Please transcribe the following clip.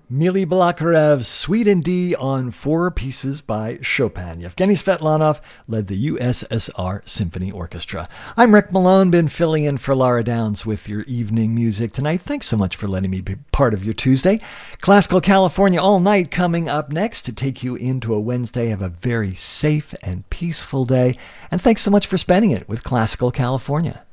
Mily Balakirev's Suite in D on four pieces by Chopin. Yevgeny Svetlanov led the USSR Symphony Orchestra. I'm Rick Malone, been filling in for Laura Downs with your evening music tonight. Thanks so much for letting me be part of your Tuesday. Classical California all night coming up next to take you into a Wednesday. Have a very safe and peaceful day. And thanks so much for spending it with Classical California.